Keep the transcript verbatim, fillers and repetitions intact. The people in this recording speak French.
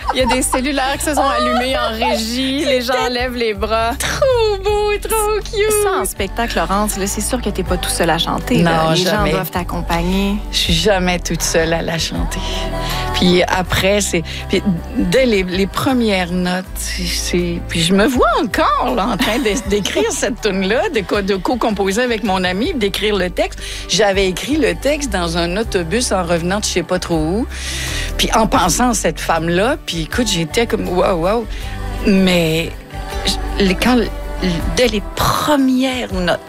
Il y a des cellulaires qui se sont allumés en régie. Les gens lèvent les bras. Trop beau, trop cute. Ça, en spectacle, Laurence, là, c'est sûr que t'es pas tout seul à chanter. Non, là. Les jamais. gens doivent t'accompagner. Je suis jamais toute seule à la chanter. Puis après, c'est... Puis dès les, les premières notes, c'est... Puis je me vois encore là, en train de, d'écrire cette tune-là, de, co- de co-composer avec mon ami, d'écrire le texte. J'avais écrit le texte dans un autobus en revenant de je sais pas trop où. Puis en pensant à cette femme-là, puis écoute, j'étais comme wow, wow. Mais je- quand, dès les premières notes,